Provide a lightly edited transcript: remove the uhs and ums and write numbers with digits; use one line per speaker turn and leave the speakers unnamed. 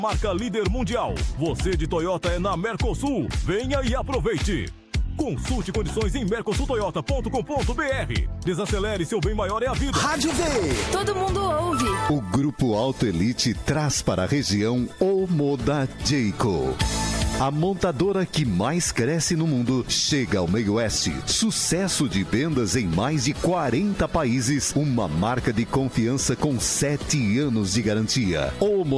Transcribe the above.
Marca líder mundial. Você de Toyota é na Mercosul. Venha e aproveite. Consulte condições em mercosultoyota.com.br. Desacelere, seu bem maior é a vida.
Rádio V.
Todo mundo ouve.
O Grupo Auto Elite traz para a região o Moda Jayco. A montadora que mais cresce no mundo chega ao meio oeste. Sucesso de vendas em mais de 40 países. Uma marca de confiança com 7 anos de garantia.